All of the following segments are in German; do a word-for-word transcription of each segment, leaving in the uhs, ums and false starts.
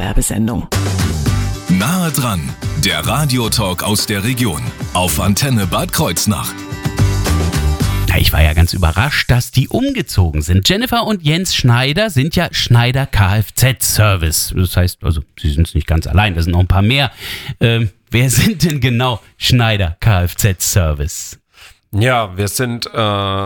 Dauerwerbesendung. Nahe dran, der Radiotalk aus der Region auf Antenne Bad Kreuznach. Ja, ich war ja ganz überrascht, dass die umgezogen sind. Jennifer und Jens Schneider sind ja Schneider Kfz-Service. Das heißt, also sie sind es nicht ganz allein, da sind noch ein paar mehr. Ähm, wer sind denn genau Schneider Kfz-Service? Ja, wir sind äh,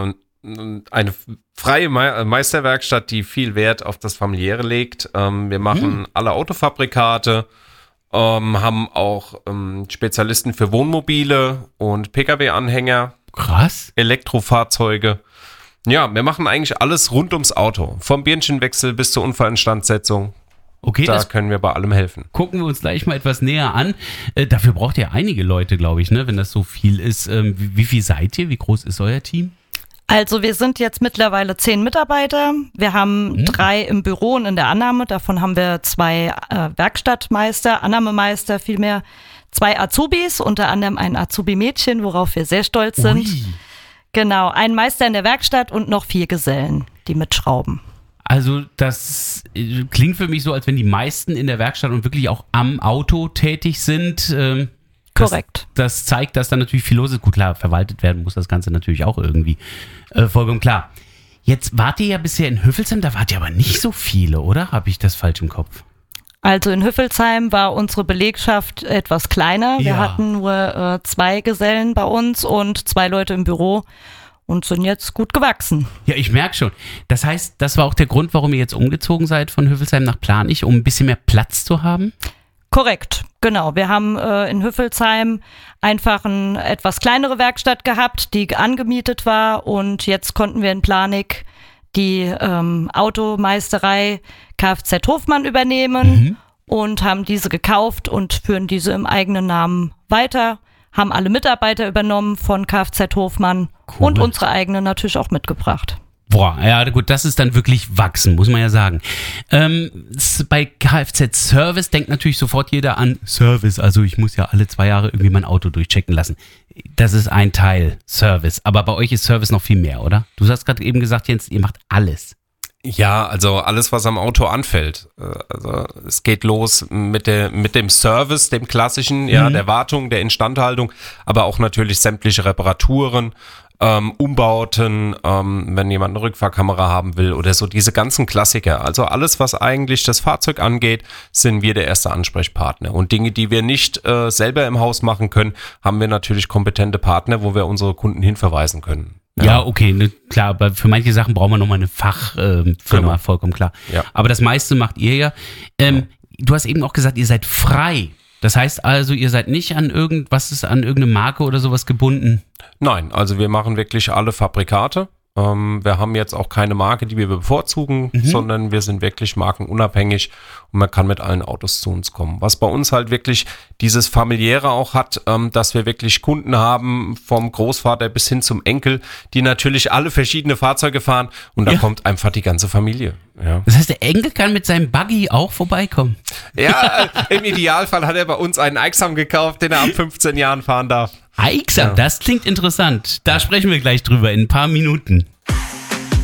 eine freie Me- Meisterwerkstatt, die viel Wert auf das Familiäre legt. Ähm, wir machen hm. alle Autofabrikate, ähm, haben auch ähm, Spezialisten für Wohnmobile und Pkw-Anhänger. Krass. Elektrofahrzeuge. Ja, wir machen eigentlich alles rund ums Auto. Vom Birnchenwechsel bis zur Unfallinstandsetzung. Okay, da das können wir bei allem helfen. Gucken wir uns gleich mal etwas näher an. Äh, dafür braucht ihr einige Leute, glaube ich, ne, wenn das so viel ist. Ähm, wie, wie viel seid ihr? Wie groß ist euer Team? Also wir sind jetzt mittlerweile zehn Mitarbeiter. Wir haben mhm. drei im Büro und in der Annahme. Davon haben wir zwei äh, Werkstattmeister, Annahmemeister vielmehr. Zwei Azubis, unter anderem ein Azubi-Mädchen, worauf wir sehr stolz sind. Ui. Genau, ein Meister in der Werkstatt und noch vier Gesellen, die mitschrauben. Also das klingt für mich so, als wenn die meisten in der Werkstatt und wirklich auch am Auto tätig sind. Ähm, das, Korrekt. Das zeigt, dass da natürlich viel los ist. Gut, klar, verwaltet werden muss das Ganze natürlich auch irgendwie. Äh, vollkommen klar. Jetzt wart ihr ja bisher in Hüffelsheim, da wart ihr aber nicht so viele, oder? Habe ich das falsch im Kopf? Also in Hüffelsheim war unsere Belegschaft etwas kleiner. Wir Ja. hatten nur äh, zwei Gesellen bei uns und zwei Leute im Büro und sind jetzt gut gewachsen. Ja, ich merke schon. Das heißt, das war auch der Grund, warum ihr jetzt umgezogen seid von Hüffelsheim nach Planich, um ein bisschen mehr Platz zu haben? Korrekt, genau. Wir haben äh, in Hüffelsheim einfach eine etwas kleinere Werkstatt gehabt, die angemietet war und jetzt konnten wir in Planich die ähm, Automeisterei Kfz Hofmann übernehmen Mhm. und haben diese gekauft und führen diese im eigenen Namen weiter, haben alle Mitarbeiter übernommen von Kfz Hofmann Cool. und unsere eigene natürlich auch mitgebracht. Boah, ja gut, das ist dann wirklich wachsen, muss man ja sagen. Ähm, s- bei Kfz-Service denkt natürlich sofort jeder an Service. Also ich muss ja alle zwei Jahre irgendwie mein Auto durchchecken lassen. Das ist ein Teil Service. Aber bei euch ist Service noch viel mehr, oder? Du hast gerade eben gesagt, Jens, ihr macht alles. Ja, also alles, was am Auto anfällt. Äh, Also es geht los mit, der, mit dem Service, dem klassischen, ja, Mhm. der Wartung, der Instandhaltung, aber auch natürlich sämtliche Reparaturen, ähm, Umbauten, ähm, wenn jemand eine Rückfahrkamera haben will oder so, diese ganzen Klassiker. Also alles, was eigentlich das Fahrzeug angeht, sind wir der erste Ansprechpartner. Und Dinge, die wir nicht äh, selber im Haus machen können, haben wir natürlich kompetente Partner, wo wir unsere Kunden hinverweisen können. Ja, okay, ne, klar, aber für manche Sachen brauchen wir nochmal eine Fachfirma, ähm, Firma, Genau. vollkommen klar. Ja. Aber das meiste macht ihr ja. Ähm, Du hast eben auch gesagt, ihr seid frei. Das heißt also, ihr seid nicht an irgendwas, ist an irgendeine Marke oder sowas gebunden. Nein, also wir machen wirklich alle Fabrikate. Ähm, wir haben jetzt auch keine Marke, die wir bevorzugen, Mhm. sondern wir sind wirklich markenunabhängig und man kann mit allen Autos zu uns kommen. Was bei uns halt wirklich dieses Familiäre auch hat, ähm, dass wir wirklich Kunden haben, vom Großvater bis hin zum Enkel, die natürlich alle verschiedene Fahrzeuge fahren und da Ja. kommt einfach die ganze Familie. Ja, Das heißt, der Enkel kann mit seinem Buggy auch vorbeikommen. ja äh, im Idealfall hat er bei uns einen Aixam gekauft, den er ab fünfzehn Jahren fahren darf. Aixam, Ja. das klingt interessant. Da sprechen wir gleich drüber in ein paar Minuten.